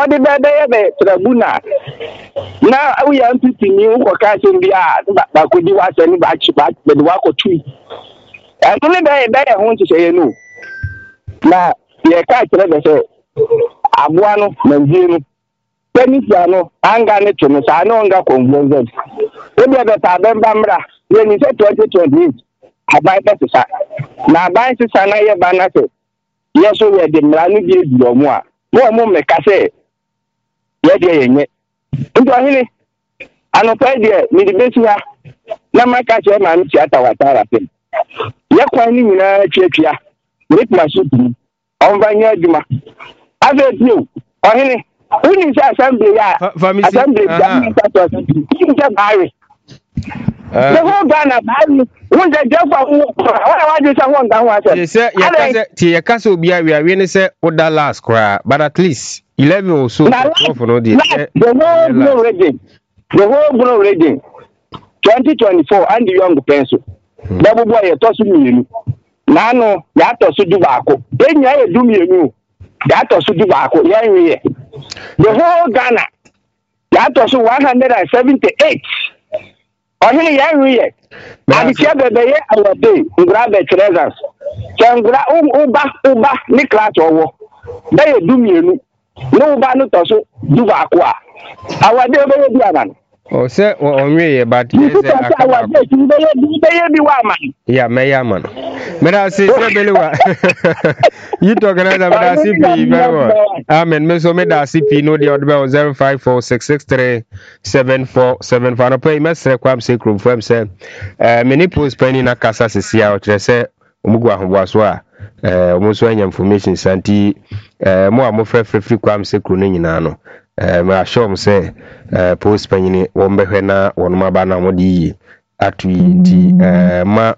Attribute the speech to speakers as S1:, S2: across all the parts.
S1: de be tribunal na we am pitini wo ka se bia ba ko di wa se ni ba chi ba de wa ko tui and le da ho nti se ye no na ye ka kire be se aboa no na nzie penisia no anga ne to no sa no nga kongonzo e bia be ta bemba mra ye ni se 2028 abai be sa na abai sa na ye ba na se ye so ye de mra no bi edu omo a mo me ka se ye de ye nye ndo ahini anopa de mi de besi ha na maka che ma mi tiata watara pe ye kwan ni nyina twetwea rip ma so bi on ba nya aduma ave bio ahini uni sa assembly ya assembly ya ta bari the whole Ghana bari won je jefa wa je sa won dan wa se
S2: ye kase obi awie ne se oda last kra but at least 11 or so for no the
S1: whole blow reading 2024 and the young pencil double boy to su mienu na no ya to su du baako enya ye du mienu ya to su du baako ya nwie the whole Ghana ya to su 178 ohini ya nwie adichia bebe ye awade ngra be treasures changra uba ni class owo da ye du mienu no ba no to so du baako a awade be ye du anan
S2: o se onwe ye but
S1: ye se akaba be wa man
S2: ya me ya man me da se belewa you talk na da me CP very well amen me so me da CP no the odbe 0546637475 no pay me se kwam se krom fam se me ni post penny na kasa sisi a o kire se omugu ahoboaso a omo so anya information santi mo a mo frefrefri kwam se kro no nyina no me ashom say post penny won behwe na won maba na mo di atu nti ma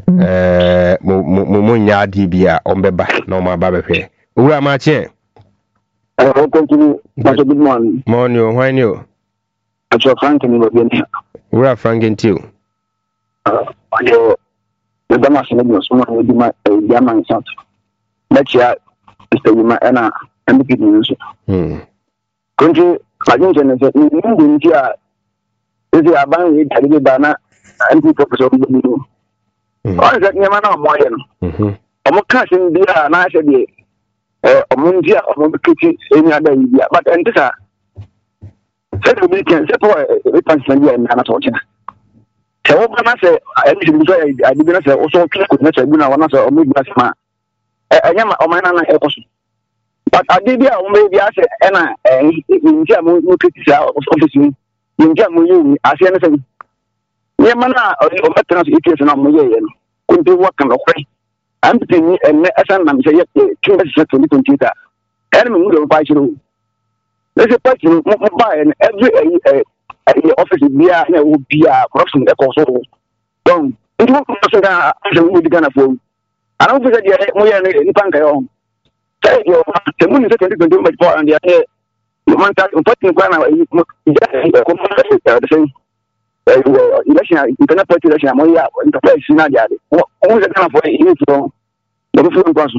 S2: mo nya di bia on beba na o maba behwe owura ma che
S1: continue good morning
S2: when you
S1: acho Frank ni bo bien
S2: owura Frank ntiu
S1: audio the dama se no so mo di ma ya man sat let's Mr. Yuma ana ambiki ni so kunji ajinje ne se mungu ntia ezi aban we dalibe bana anti professor bidu on se nyama na mo ye no omo ka se bia na se de omo ntia omo bikiti enya da bia but entisa se do bi ken se po e pansan bia na to china se wo bana se emi se biso adibi na se o so kire ko na se bu na wana se omo bia se ma enyama o ma na ekoso but adibia o me bia se na ntia mo kiti office ni ntia mo yi ase na se ye mana o metna se its na mo ye no kunti waka no kwe ampi ni enne asan na me se ye kimba se 2020 ene mu do ba chiro ese party mo ba en every office bia na wo bia corruption e ko so don nti mo so ga ase mo di Ghana fo ana mo se dia mo ye ni panka yo sai yo te mo ni se 2020 mo ba and ya man ta party ko na ko mo the same election internet party election mo ya interface na dia de o se kana for you to do fu nko so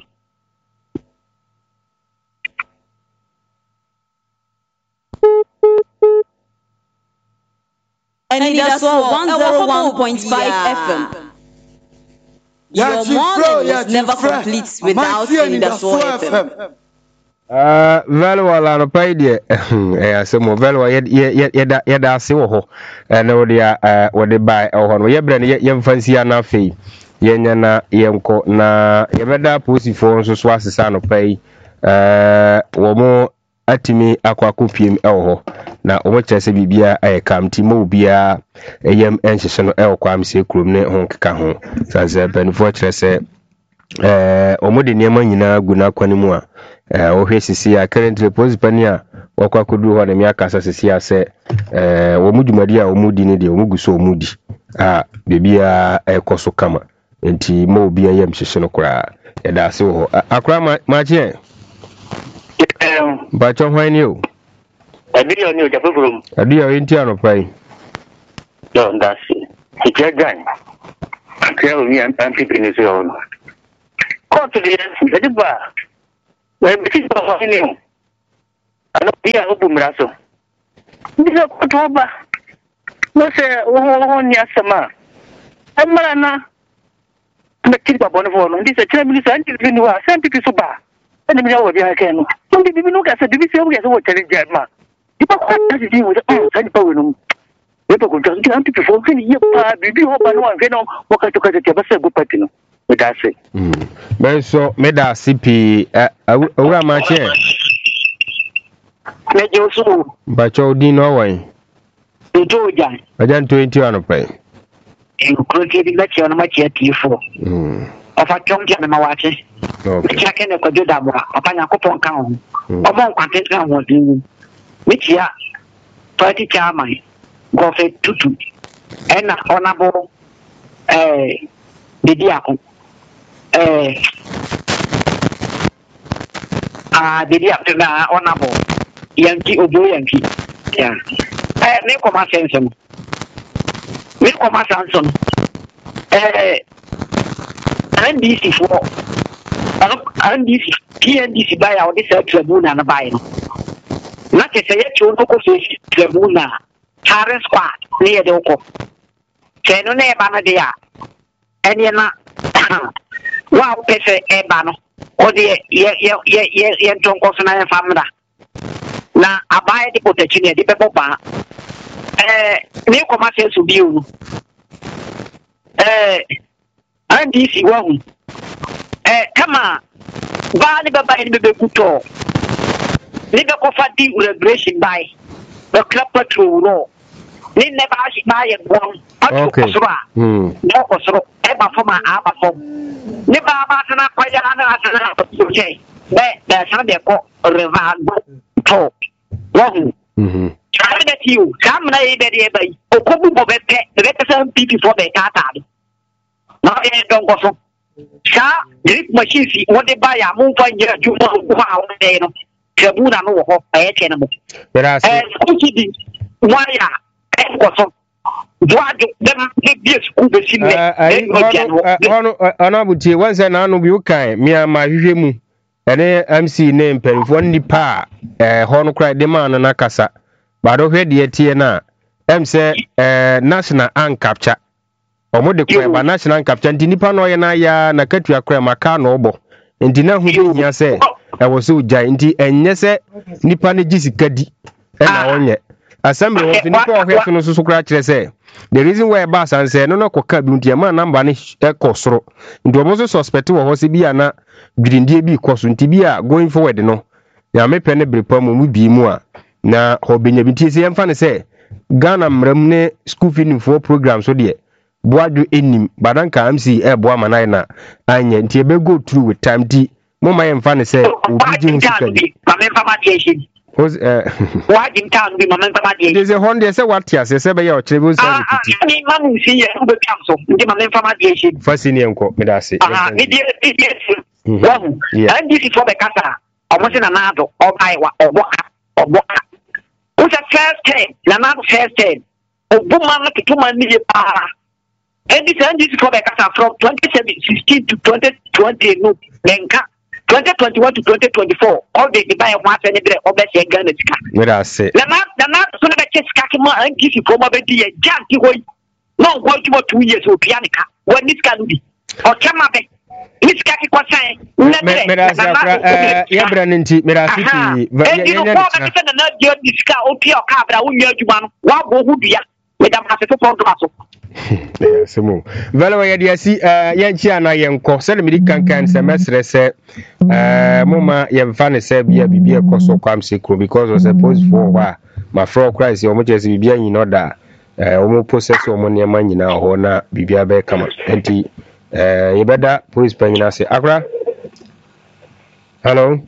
S3: and that's 101.5 FM. Your morning is never complete without Indaswa FM.
S2: Very well, I pay the some very well, yet I see ho, and no, what they buy or ye brand ye fancy na fee, yena yemko na yebeda pussy for so swasi san pay, womo atimi akwa kupiem elho, na omochese bibia come timo bia yem enhye no el kwam se krom ne ho keka ho sanse benfortre se omode niam nyina guna kwani mu a ohwe sisi a currently postpone a wakwa kodu ho na mi akasa sisi a se womudumadi a omudi ne de omuguso omudi a bebia ekoso kama enti mo bia yem hye no kra yeda se ho akra ma che ba chon hwan ni o
S4: Adio ni ojafufuru.
S2: Adio enti anopai.
S4: No, that's it. Gan. Akira mi people ni so no. Court the ediba. We be ba ni. ano bia obumra so bisa kotoba no se wo ni asama amara na na kirba bono fono ndisa chira mi sa anti binu wa santi kisuba ani mi yawo bia kenu ndi bibinu ka sa dibisi yawo ka so wo challenge ma ipa kwa na di wo santi pa wenu epo ko just anti before kini yepa bibi ho ba no an kenu wakati ka te ba se go party no medase
S2: benso medase pi awura ma che
S1: meje osu
S2: bacho di no wan
S1: nto ja
S2: ajan 20 anopai
S1: include the lecture on my tifo of a chong jam ma wache check in ko do da bra papa nya kopon kan ho omo kwante kan ho din mitia party chairman go fe tutu ena honorable Bidiako Bidiako na honorable Yankee Obo Yankee yeah ne koma sense we come as Samson NDC for NDC PNDC buy out this tribunal na buy no na ke say you no ko face tribunal Karen squad near the oko say no na ba na dia eni na wa o pese e ba no o de ye tonko so na famda na abaye de protection e de pe ba ne koma sense bi o NDC wa hu kama ba ni baba ni bebe kuto ni be ko fadi regulation by the club patrol no ni ne ba shi ba ye gwon
S2: okay
S1: no ko so e ba fo ma a ba fo ni ba tana kwa ya na tana okay be san de ko revago to wa hu I that you come na e be by okobu bo be pe the person people for be tata na e don go so sa drip machine si what they buy a move for you to wa de no tribunal no ho e che na mo
S2: beras
S1: kuchidi waya e go so Dwaju dem be school be sin
S2: ono anabuti wanse na anu bi ukan mi ama hwehwe mu ene MC name perifo nipa hono kra de man na kasa bado hwe de tie na say national an capture omo de kra ba national capture ndi nipa no ye na ya na katua kra maka no obo ndi na hu bi nya se e wo so ujai ndi enye se nipa ne gisika di na wonye assembly wo nipa wo hwe no so kra kire se the reason why bass and say no koka bi ntia ma number ne ekosoro ndi omo so suspect wo ho se bi ana dwirindie bi koso nti bi a going forward no ya mepe ne brepa mu bi mu a na hobenya bi tie se yemfa ne se Ghana mram ne school feeding for program so de boadu enim badanka MC boa manai na anya nti be go through with time di mo ma yemfa ne se obi ji husika was
S1: wajin town bi mama mfa de
S2: dey say honde say what ya say be ya o chebe so repeat
S1: ni manu si ye ube kamso ndi mama mfa de shi
S2: fasini enko me da say
S1: ni die wow and this is for the kasa omo se na nado obai wa oboka who's a first time na nado first time obuma na kituma ni pa and this is for the kasa from 2016 to 2020 no lenka 2021 to 2024 all the buy one and the obese Ghana sika
S2: we da say
S1: na so na ke sika ke ma and this for ma be die janti hoy no go to 2 years o pianika when this can be o kema be Miska ki kwa sai
S2: ya bra nti mera siti
S1: ya nya na dio miska o pia o ka bra wo nya adwuma no wa bo hu dua me da ma se to pon so
S2: semo velo ya dia si ya nchi ana yenko se le midi kankan semestre se moma ye mfa ne se bia bibia ekoso kwam sekro because of suppose for wa ma fro Christ o mo chese bibia yin order o mo process o mo ne ma nyina ho na bibia be kama enti yebeda police panyina say akra hello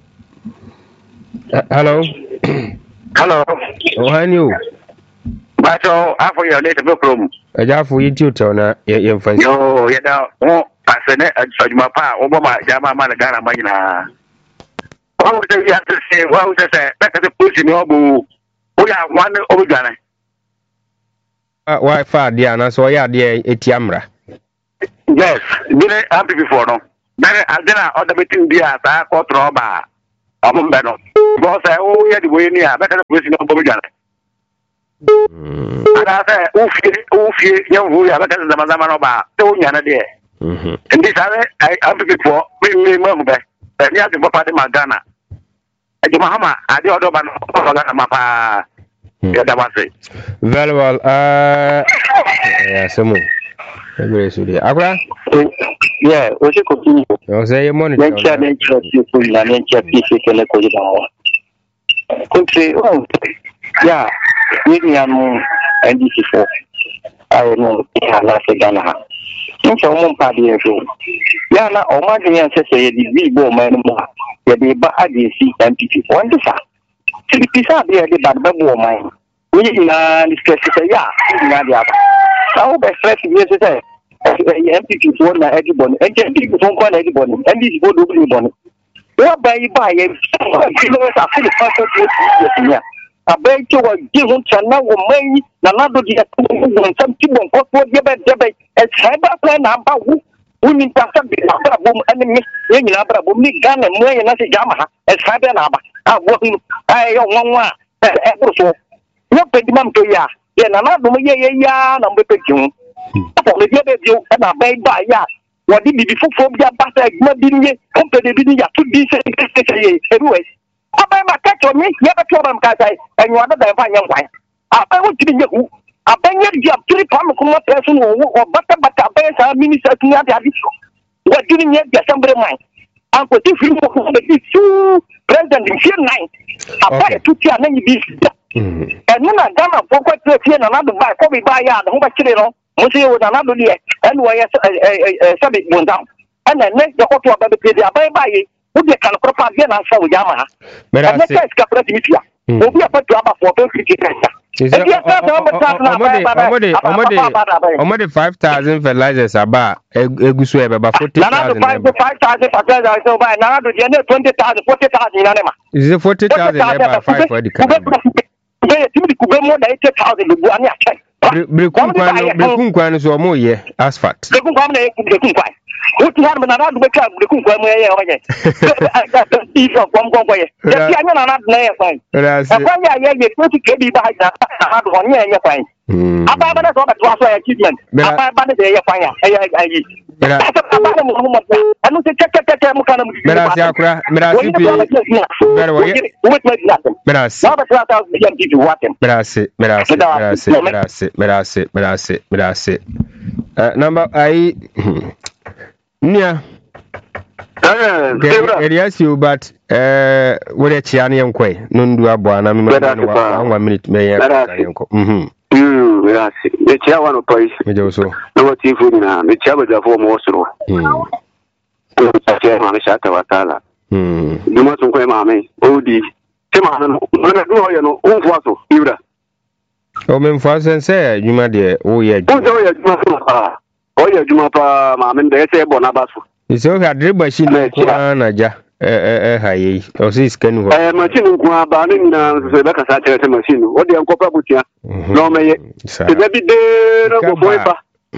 S2: oh hanyo
S4: bato afọ ya late be problem
S2: ajafo yiti hotel na ye mfa
S4: yo ya da o asene ajuma pa o boma jama ma na Ghana ma nyina o se ya se o se be police ni obu o ya wan obu gana
S2: wa fa dia na so ya dia etiamra.
S4: Yes, been happy before no. Then Aldena other meeting dia ta ko troba.
S1: I'm better. Because I oh yeah the way near better person of Bojan. And I say, oof, young who are better than the Mazamanoba, so yana there. And this I advocate for me, Mumba, and Yakin Papa de Magana. And Mahama, I do not know Mapa.
S2: Very well. Yeah, some very good. Abra?
S1: Yeah, what's it continue?
S2: You say your money.
S1: Nature, people, nature, peace, country. Oh, yeah, we are and this is for I know, last Ghana. In some party, Yana, or Martin says, the big man, the bad MPP. One desire. The pizza be a bad woman. We discuss it. Yeah, how best friends yes, MPP for everybody, and MPP for one everybody, and this go to everybody. What buy a kilos are fully perfect. I beg you a given channel or may another get some people what debate as cyber plan about who need to have the boom enemy in Abraham, gun and way and as a Yamaha as cyber. I working I don't know. What pay them to ya? Then another ya number picking. The other view and a bay by ya. What did before from ya butter, Madinia, company to be anyway. I buy my catch on me, never told them, and you are not a fine young wife. I want to be you. I beg you have 3 person or butter, but I bear some minister to not have it. What didn't yet get somebody mine? Uncle, if you want to be two president in 9, I buy 2 tier and then you and then I done a pocket to another buy, probably buy out the whole children. Monsieur was another year, and why a subject went down. And then next the hot water the buy it. Would you can proper again and so Yamaha? But I say, Capratia will be a put for 50.
S2: Almost 5,000 fertilizers about a good swab about 40,000.
S1: 5,000 fertilizers so by now to generate 20,000, 40,000 in anima.
S2: Is it 40,000 about 5 for the country?
S1: More than 80,000 to Guania.
S2: Bricum so more, yeah, asphalt.
S1: What you have another make up the cook I got the piece of one way. I'm not fine. I get 20 KB by that. I have 1 year in your fine. About that's all that achievement. I buy the day fire. I don't say check
S2: Nia, yes, you, but what a Chianian quay, Nundu Abuana, 1 minute, may I?
S1: The chair one of place, also. No, Chief, the chair was a form also. The Shaka Watala. You must inquire, Mammy. Oh, the Timon, you know, Wasso, Ira.
S2: Oh, Memphis and say, you might dear, oh, yeah.
S1: Oh, yeah, Jumapa, Mamma, they say Bonabasso.
S2: It's all had drip machine, Naja, high, or this can work.
S1: Machine, Banning, Rebecca Saturday machine. What the Uncle Pabutia? No, may every day, no forever.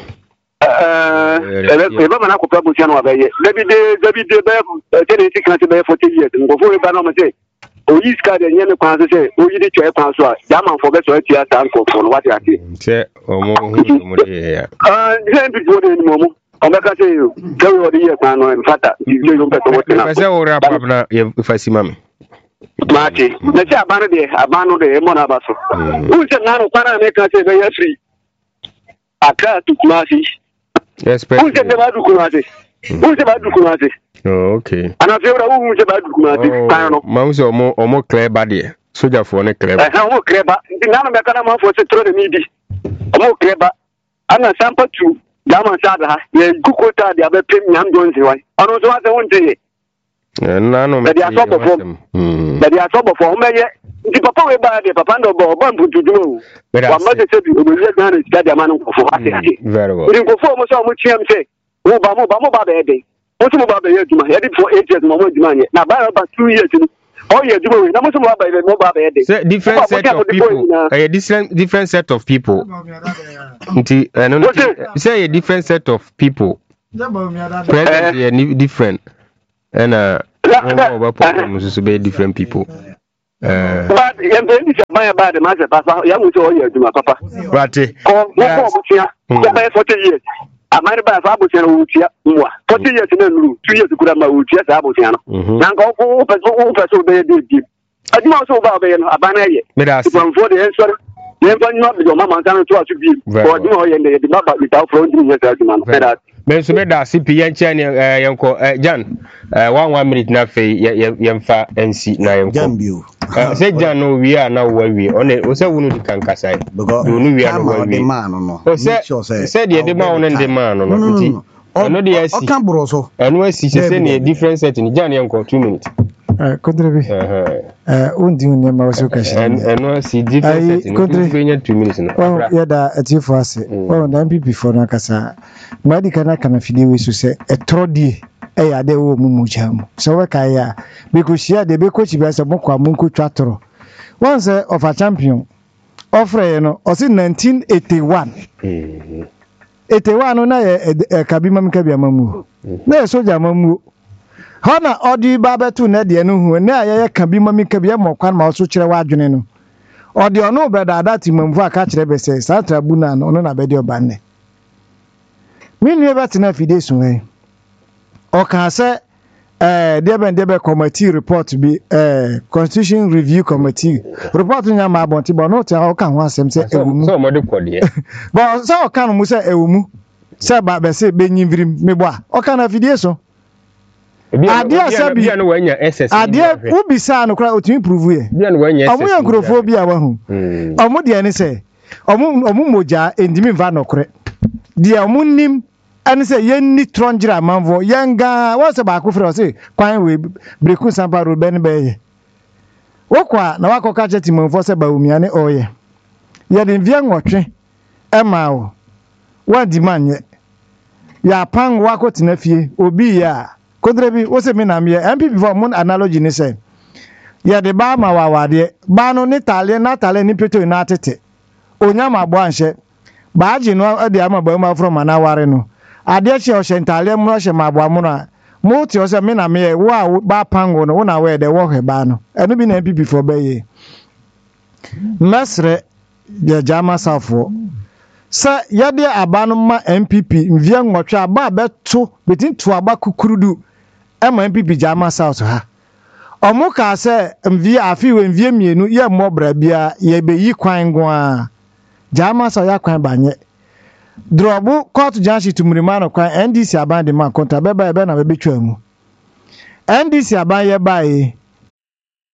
S1: Uncle Pabutiano, every day, 40 years, and before you ban on my day. Oh, he's got a young person say, oh, you did your answer. Yaman forget what you have done for what you are saying.
S2: Or more, yeah.
S1: Before any moment. I'm not going to say you. Tell you the year, man, and Fata. You don't get to what I say, or if I see Mammy. Marty, let's say Abano de Monabaso. Who's a man of Panamaka say they are free? I can't to Kumasi.
S2: Yes,
S1: who's about Kumasi? Who's about Kumasi?
S2: Oh, okay.
S1: And I feel who's about Kumasi.
S2: Mouse or more clear body. Soldier for a clever. I have more clever. The Nanamakana for the throw the media. More clever. I'm a sample too. Yaman Sada, the Kukota, the other Yam Jones. I don't know what I want to say. None of them. But they are trouble for me. The papa by the Papando Bomb to do. But I must say, we will let down the man for very well. We go for much him say, oh, Bamo Baby. What's about the year to my head for 8 years, money. Now, by about 2 years. Oh, yeah, different set of people. A different set of people. Say a different set of people. Presently, different. And Be different people.
S1: But my bad, master, young to my papa.
S2: Right.
S1: Oh, 40 years. I might buy Abusian 40 years in a room, 2 years to put up my wood, yes, Abusian. Now go for baby. I do also about a banner. From 40 years, then not your mamma and to be for the not without fronting yourself.
S2: Mensumeda CPN channel yanko Jan 1 minute na fe yemfa NC na yanko say Jan no we are now where we on it o say wonu di kankasai do no we are no where we o say the man on the man no no the AC o kan bro so eno asi say na different setting Jan yanko 2 minutes
S5: Kodrebi undi unne ma wasu kashi
S2: eno asi different setting no 2 minutes no
S5: ya da atifo ase o na MPP for na kasa madi kana fidi we so say etrodi ya de wo mu jamu so we kai ya because share de be coach be say mo kwa mo ko twatoro once of a champion offer no o si 1981 81 na kabima mkabia mamu na soja mamu hana odi babetu na de no hu na ya kabima mkabia mo kwan ma so kire wa adwene no odi ono be da dati mamvu aka kire be say satrabu na no na be de obanne minu ebati na fide sun o kan se debe committee report bi constitution review committee report nya ma bonti bo no te o kan ho asem se ewumu
S2: so mo de kode
S5: bo so o kan mu se ewumu se ba be se be nyimvirim mebo a o kan na fide so ade asabi
S2: bia no wanya SS
S5: ade ubisa no kra otimi prove ye
S2: bia no wanya SS
S5: omu yankrofobia wa hu omu de ne se omu moja endimi va no kre de omu nim ani se yenni tronjira manvo yanga wa se ba ko frɛ se kwan we breku sampa ro ben be wokwa na wakoka cheti manfo se ba umiane oye ye de via nwotwe ema wo wa di manye ya pan wako tinafie obi ya Kodrebi wo se me na me MPP for mun analogy ni se ye de ba ma wawade ba no ni tale na tale ni peto na tete onya ma bo anhye ba agi no de ama ba ma from na ware no ade che o shentale mu hye ma bo amono mu ti o se me na me wo a ba pango no wo na we de wo hwe ba no eno bi na MPP for be ye mesre de jama safo sa yade aba no ma MPP mvia nwotwe aba beto betin to aba kukurudu MPP jama south ha omuka se mvia afi we mvia mienu ye mmobra bia ye be yi kwan gwa jama so ya kwan banye drobu court janshi tumurima no kwan NDC aban de ma konta beba ebe na be betwa mu NDC aban ye bae